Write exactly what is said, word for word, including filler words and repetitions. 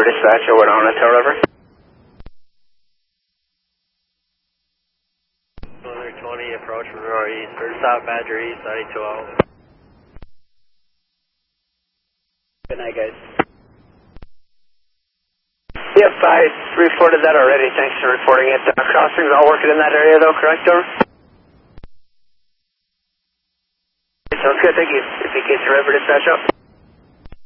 dispatch, over on Hotel River. one twenty, approach from northeast, first stop Badger East, ninety twelve. Good night, guys. Yep, I reported that already. Thanks for reporting it. Uh, crossings all working in that area, though, correct, over? Sounds good, thank you. If you get your river dispatch up.